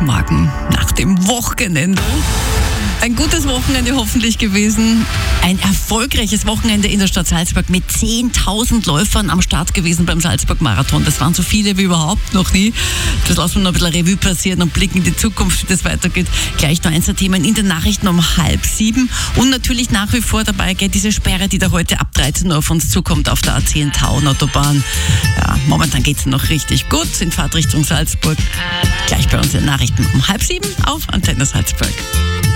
Morgen nach dem Wochenende. Ein gutes Wochenende hoffentlich gewesen. Ein erfolgreiches Wochenende in der Stadt Salzburg mit 10.000 Läufern am Start gewesen beim Salzburg-Marathon. Das waren so viele wie überhaupt noch nie. Das lassen wir noch ein bisschen Revue passieren und blicken in die Zukunft, wie das weitergeht. Gleich noch eins der Themen in den Nachrichten um 6:30. Und natürlich nach wie vor dabei geht diese Sperre, die da heute ab 13 Uhr auf uns zukommt auf der A10 Tauern-Autobahn. Ja, momentan geht es noch richtig gut in Fahrtrichtung Salzburg. Gleich bei uns in den Nachrichten um 6:30 auf Antenne Salzburg.